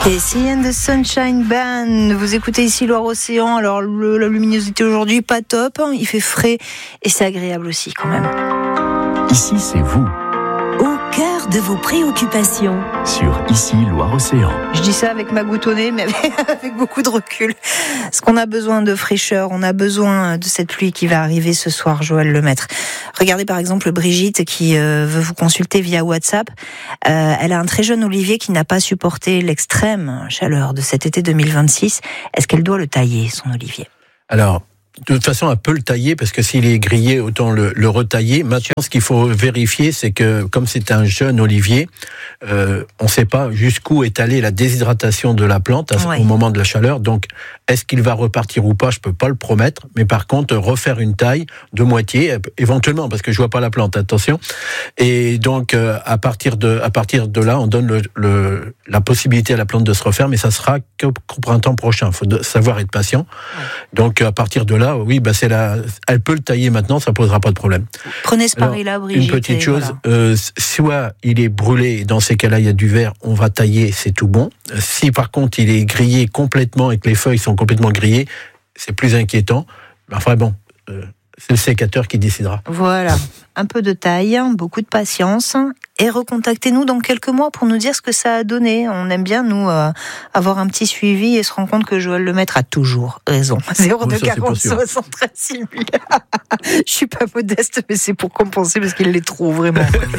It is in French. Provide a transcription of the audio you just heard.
Casey and the Sunshine Band, vous écoutez ici Loire-Océan. Alors la luminosité aujourd'hui pas top, il fait frais et c'est agréable aussi quand même. Ici c'est vous, au cœur de vos préoccupations. Sur Ici Loire-Océan. Je dis ça avec ma goutte au nez, mais avec beaucoup de recul. Parce qu'on a besoin de fraîcheur, on a besoin de cette pluie qui va arriver ce soir, Joël Lemaître. Regardez par exemple Brigitte qui veut vous consulter via WhatsApp. Elle a un très jeune olivier qui n'a pas supporté l'extrême chaleur de cet été 2026. Est-ce qu'elle doit le tailler, son olivier ? Alors, de toute façon, elle peut le tailler parce que s'il est grillé, autant le retailler. Maintenant, ce qu'il faut vérifier, c'est que comme c'est un jeune olivier, on ne sait pas jusqu'où est allée la déshydratation de la plante au moment de la chaleur. Donc, est-ce qu'il va repartir ou pas ? Je peux pas le promettre. Mais par contre, refaire une taille de moitié, éventuellement, parce que je vois pas la plante. Attention. Et donc, à partir de là, on donne la possibilité à la plante de se refaire, mais ça sera qu'au printemps prochain. Faut savoir être patient. Donc, à partir de là, oui, elle peut le tailler maintenant, ça posera pas de problème. Prenez ce pari-là, Brigitte. Une petite chose, soit il est brûlé, et dans ces cas-là, il y a du verre, on va tailler, c'est tout bon. Si par contre, il est grillé complètement et que les feuilles sont complètement grillées, c'est plus inquiétant. Enfin bon, c'est le sécateur qui décidera. Voilà, un peu de taille, beaucoup de patience. Et recontactez-nous dans quelques mois pour nous dire ce que ça a donné. On aime bien, nous, avoir un petit suivi et se rendre compte que Joël Lemaître a toujours raison. 0240 73 6000. Je suis pas modeste, mais c'est pour compenser parce qu'il les trouve vraiment.